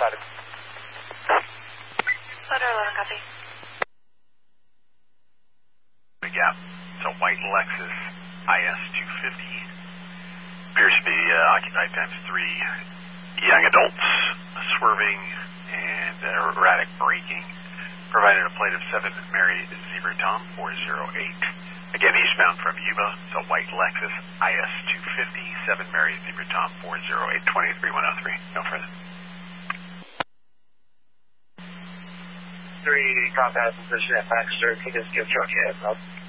Roger. Letter 11, copy. Yeah, it's a white Lexus IS250. Appears to be occupied times 3 young adults, swerving and erratic braking. Provided a plate of 7 Mary Zebra Tom 408. Again, eastbound from Yuba. It's a white Lexus IS250, 7 Mary Zebra Tom 408, 23103. No further. 3 car passenger, Baxter, can you just give truck heads up?